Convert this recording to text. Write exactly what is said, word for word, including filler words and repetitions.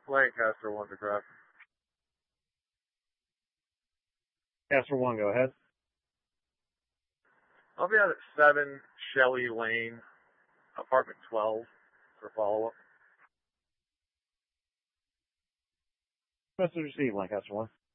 Lancaster one to grab. Lancaster one, go ahead. I'll be out at seven Shelley Lane, apartment twelve, for follow-up. Message received, Lancaster one.